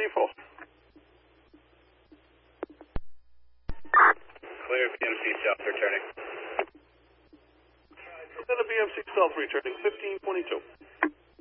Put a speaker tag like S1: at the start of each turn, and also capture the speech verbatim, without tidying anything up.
S1: eighty-four.
S2: Clear B M C South returning.
S1: Lieutenant B M C South returning, fifteen twenty-two.